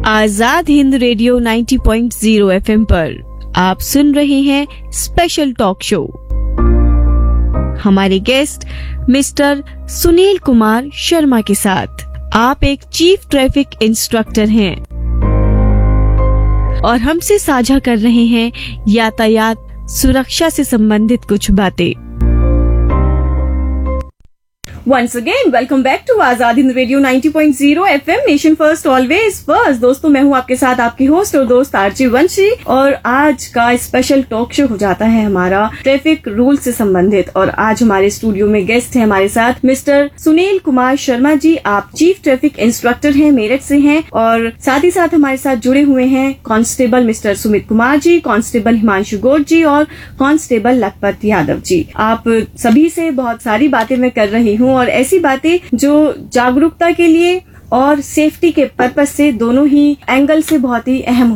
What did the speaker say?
Azad Hind radio 90.0 FM पर आप सुन रहे हैं स्पेशल टॉक शो। हमारे गेस्ट मिस्टर सुनील कुमार शर्मा के साथ। आप एक चीफ ट्रैफिक इंस्ट्रक्टर हैं और हमसे साझा कर रहे हैं यातायात सुरक्षा से संबंधित कुछ बातें। Once again, welcome back to Azad Hind radio 90.0 FM nation first always first. दोस्तों, मैं हूँ आपके साथ आपकी होस्ट और दोस्त आरजे वंशी और आज का स्पेशल टॉक शो हो जाता है हमारा ट्रैफिक रूल से संबंधित। और आज हमारे स्टूडियो में गेस्ट है हमारे साथ मिस्टर सुनील कुमार शर्मा जी। आप चीफ ट्रैफिक इंस्ट्रक्टर हैं, मेरठ से हैं और साथ ही साथ हमारे साथ जुड़े हुए हैं constable mister Sumit Kumar ji, constable Himanshu Gaur जी और कांस्टेबल लखपत यादव जी। आप सभी से बहुत सारी बातें मैं कर रही हूँ और ऐसी बातें जो जागरूकता के लिए और सेफ्टी के पर्पस से दोनों ही एंगल से बहुत ही अहम